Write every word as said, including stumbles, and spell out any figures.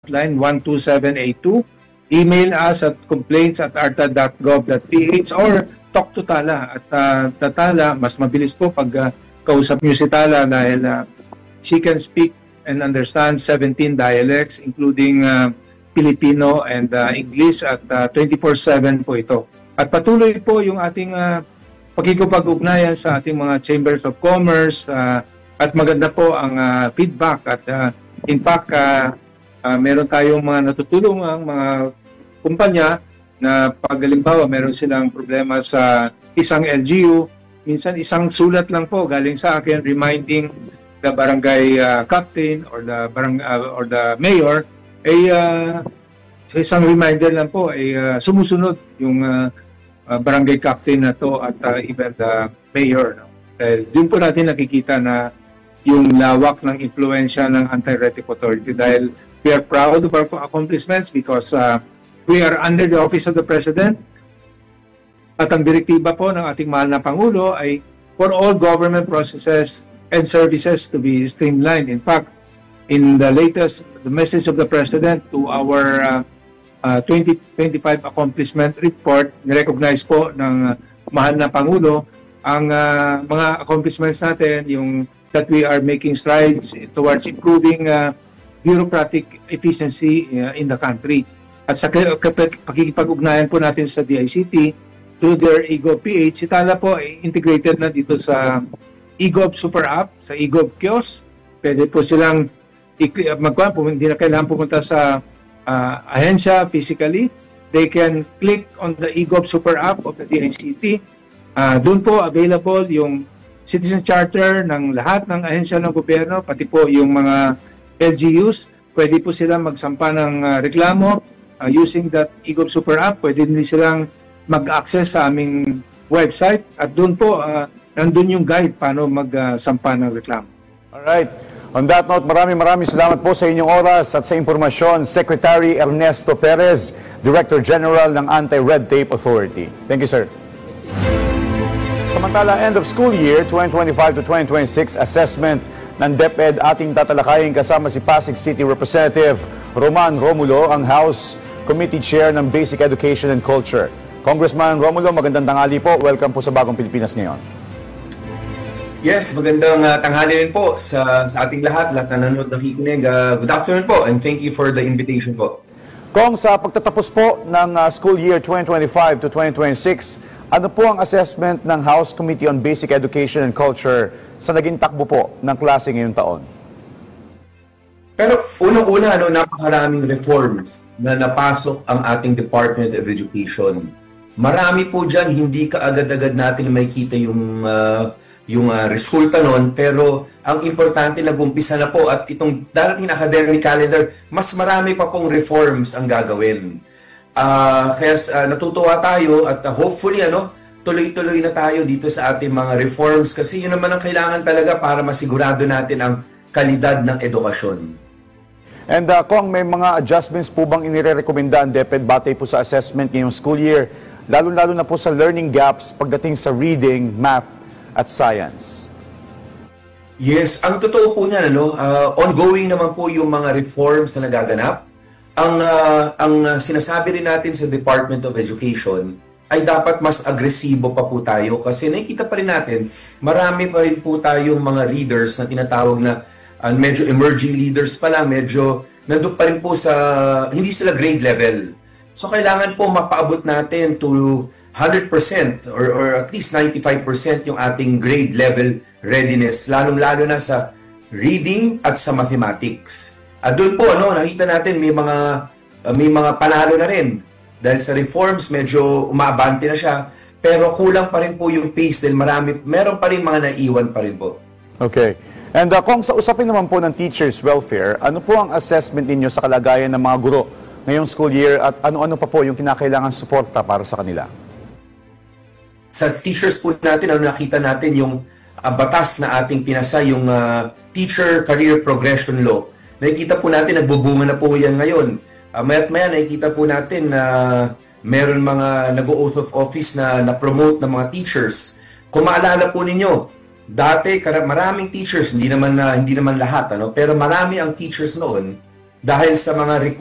line one two seven eight two. Email us at complaints at arta dot gov dot ph or talk to Tala. At uh, Tala, mas mabilis po pag uh, kausap niyo si Tala dahil uh, she can speak and understand seventeen dialects including uh, Filipino and uh, English at uh, twenty-four seven po ito. At patuloy po yung ating uh, pakikipag-ugnayan sa ating mga chambers of commerce uh, at maganda po ang uh, feedback at uh, in fact uh, uh, meron tayong mga natutulong ang mga kumpanya na pag halimbawa meron silang problema sa isang L G U, minsan isang sulat lang po galing sa akin reminding the barangay uh, captain or the barang uh, or the mayor ay uh, sa isang reminder lang po ay uh, sumusunod yung uh, uh, barangay captain na to at uh, even the mayor. No? Dahil doon po natin nakikita na yung lawak ng impluensya ng Anti-Rhetoric Authority dahil we are proud of our accomplishments because uh, we are under the office of the President at ang direktiba po ng ating mahal na Pangulo ay for all government processes and services to be streamlined. In fact, in the latest, the message of the President to our uh, uh, twenty twenty-five accomplishment report, nirecognize po ng uh, mahal na Pangulo ang uh, mga accomplishments natin, yung that we are making strides towards improving uh, bureaucratic efficiency uh, in the country. At sa pakikipag-ugnayan po natin sa D I C T through their eGov.ph, si Tala po ay integrated na dito sa eGov Super App, sa eGov Kiosk. Pwede po silang magkuhan po, hindi na kailangan pumunta sa uh, ahensya physically. They can click on the eGov Super App of the D I C T. Uh, doon po available yung citizen charter ng lahat ng ahensya ng gobyerno, pati po yung mga L G Us. Pwede po sila magsampa ng uh, reklamo uh, using that eGov Super App. Pwede din silang mag-access sa aming website at doon po uh, nandun yung guide paano magsampa uh, ng reklamo. Alright. On that note, maraming maraming salamat po sa inyong oras at sa impormasyon, Secretary Ernesto Perez, Director General ng Anti-Red Tape Authority. Thank you, sir. Samantala, end of school year twenty twenty-five to twenty twenty-six assessment ng DepEd ating tatalakayin kasama si Pasig City Representative Roman Romulo, ang House Committee Chair ng Basic Education and Culture. Congressman Romulo, magandang tanghali po. Welcome po sa Bagong Pilipinas ngayon. Yes, magandang uh, tanghali rin po sa, sa ating lahat, lahat na nanonood, nakikinig. Uh, good afternoon po and thank you for the invitation po. Kung sa pagtatapos po ng uh, school year twenty twenty-five to twenty twenty-six, ano po ang assessment ng House Committee on Basic Education and Culture sa naging takbo po ng klase ngayong taon? Pero unang-una, ano, napakaraming reforms na napasok ang ating Department of Education. Marami po dyan, hindi kaagad-agad natin makikita yung, uh, yung uh, resulta nun, pero ang importante, nag-umpisa na po at itong darating na academic calendar, mas marami pa pong reforms ang gagawin. Uh, kaya uh, natutuwa tayo at uh, hopefully ano, tuloy-tuloy na tayo dito sa ating mga reforms kasi yun naman ang kailangan talaga para masigurado natin ang kalidad ng edukasyon. And uh, kung may mga adjustments po bang inirekomenda ang DepEd batay po sa assessment ngayong school year, lalo-lalo na po sa learning gaps pagdating sa reading, math at science? Yes, ang totoo po niyan, ano, uh, ongoing naman po yung mga reforms na nagaganap. Ang uh, ang uh, sinasabi rin natin sa Department of Education ay dapat mas agresibo pa po tayo kasi nakikita pa rin natin marami pa rin po tayong mga leaders na tinatawag na uh, medyo emerging leaders pa lang, medyo nandun pa rin po sa hindi sila grade level. So kailangan po mapaabot natin to one hundred percent or, or at least ninety-five percent yung ating grade level readiness, lalong-lalo na sa reading at sa mathematics. At doon po, ano, nakita natin may mga uh, may mga panalo na rin. Dahil sa reforms, medyo umaabante na siya. Pero kulang pa rin po yung pace dahil marami, meron pa rin mga naiwan pa rin po. Okay. And uh, kung sa usapin naman po ng teachers' welfare, ano po ang assessment ninyo sa kalagayan ng mga guro ngayong school year at ano-ano pa po yung kinakailangan suporta para sa kanila? Sa teachers po natin, ano, nakita natin yung uh, batas na ating pinasa, yung uh, Teacher Career Progression Law. Nakikita po natin, nagbubunga na po yan ngayon. Uh, maya't maya, nakikita po natin na uh, meron mga nag-oath of office na na-promote ng mga teachers. Kung maalala po ninyo, dati maraming teachers, hindi naman, uh, hindi naman lahat, ano? Pero marami ang teachers noon dahil sa mga